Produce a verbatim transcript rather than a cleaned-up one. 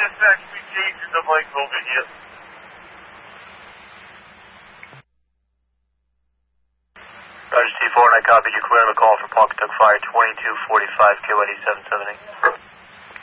dispatch, we changed the Mike over here. Roger, T four, and I copied you clear on the call for Pawcatuck Fire, twenty-two forty-five, K Y D seven seventy.